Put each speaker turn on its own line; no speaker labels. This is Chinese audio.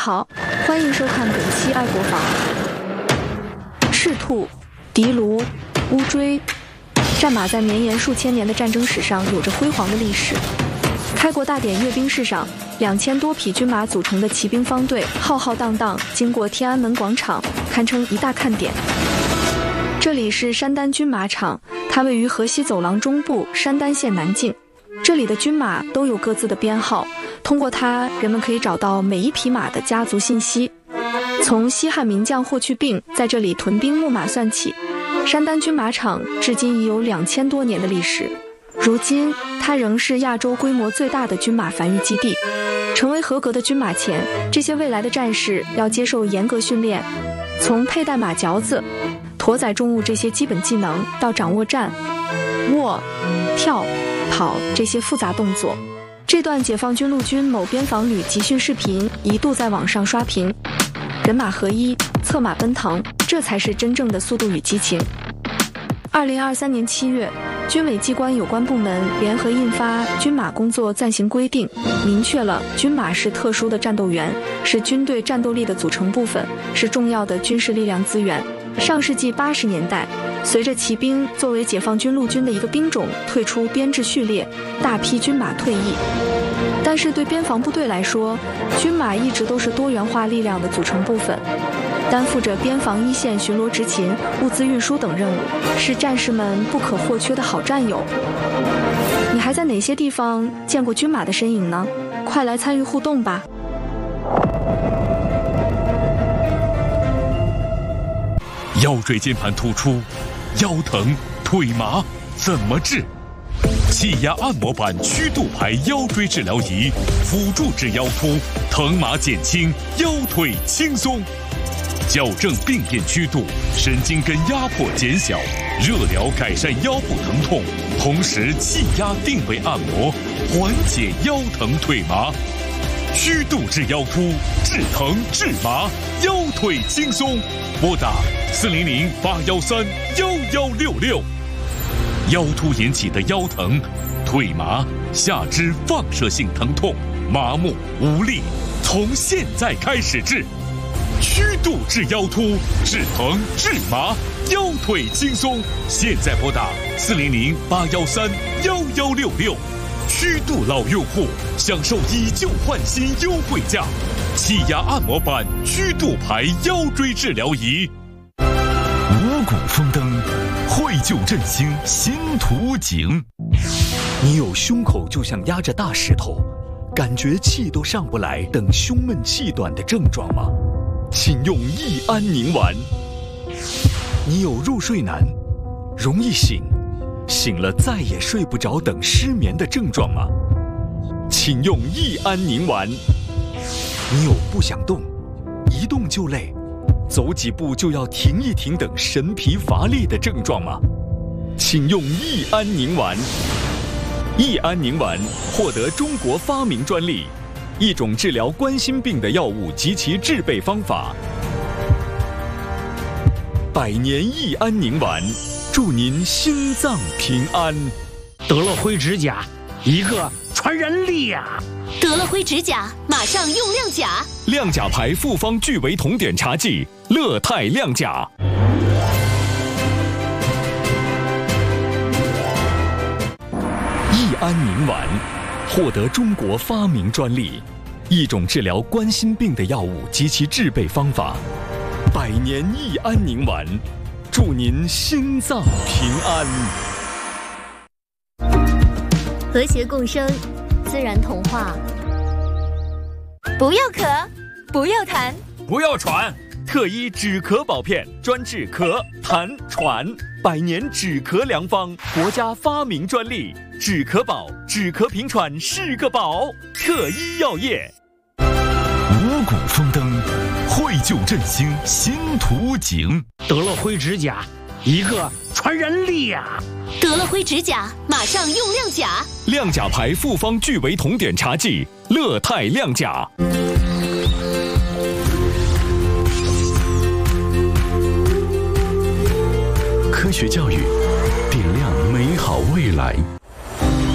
好，欢迎收看本期爱国访。赤兔、敌卢、乌骓，战马在绵延数千年的战争史上有着辉煌的历史。开国大典阅兵式上，2000多匹军马组成的骑兵方队浩浩荡荡经过天安门广场，堪称一大看点。这里是山丹军马场，它位于河西走廊中部山丹县南境。这里的军马都有各自的编号，通过它，人们可以找到每一匹马的家族信息。从西汉名将霍去病在这里屯兵牧马算起，山丹军马场至今已有2000多年的历史。如今，它仍是亚洲规模最大的军马繁育基地。成为合格的军马前，这些未来的战士要接受严格训练，从佩戴马嚼子、驮载重物这些基本技能，到掌握站、卧、跳、跑这些复杂动作。这段解放军陆军某边防旅集训视频一度在网上刷屏，人马合一，策马奔腾，这才是真正的速度与激情。2023年7月，军委机关有关部门联合印发《军马工作暂行规定》，明确了军马是特殊的战斗员，是军队战斗力的组成部分，是重要的军事力量资源。上世纪80年代，随着骑兵作为解放军陆军的一个兵种退出编制序列，大批军马退役。但是对边防部队来说，军马一直都是多元化力量的组成部分，担负着边防一线巡逻执勤、物资运输等任务，是战士们不可或缺的好战友。你还在哪些地方见过军马的身影呢？快来参与互动吧！
腰椎间盘突出、腰疼、腿麻怎么治？气压按摩板曲度排腰椎治疗仪，辅助治腰突，疼麻减轻，腰腿轻松。矫正病变曲度，神经根压迫减小，热疗改善腰部疼痛，同时气压定位按摩，缓解腰疼腿麻。曲度治腰突，治疼治麻，腰腿轻松。拨打400-813-1166。腰突引起的腰疼、腿麻、下肢放射性疼痛、麻木无力，从现在开始治。曲度治腰突，治疼治麻，腰腿轻松。现在拨打400-813-1166。曲度老用户享受以旧换新优惠价，气压按摩板曲度排腰椎治疗仪。五谷丰登，绘就振兴新图景。
你有胸口就像压着大石头，感觉气都上不来等胸闷气短的症状吗？请用益安宁丸。你有入睡难、容易醒了再也睡不着等失眠的症状吗？请用益安宁丸。你有不想动、一动就累、走几步就要停一停等神疲乏力的症状吗？请用益安宁丸。益安宁丸获得中国发明专利，一种治疗冠心病的药物及其制备方法。100年益安宁丸，祝您心脏平安。
得了灰指甲，一个传染力啊！
得了灰指甲，马上用亮甲。
亮甲牌复方聚维酮碘茶剂，乐泰亮甲。益安宁丸获得中国发明专利，一种治疗冠心病的药物及其制备方法。100年益安宁丸，祝您心脏平安。
和谐共生，自然童话。不要咳，不要痰，
不要喘，特医止咳宝片，专治咳、痰、喘，100年止咳良方，国家发明专利，止咳宝，止咳平喘是个宝，特医药业。
五谷丰登，绘就振兴新图景。
得了灰指甲，一个传染力啊！
得了灰指甲，马上用亮甲。
亮甲牌复方聚维酮碘茶剂，乐泰亮甲。
科学教育，点亮美好未来。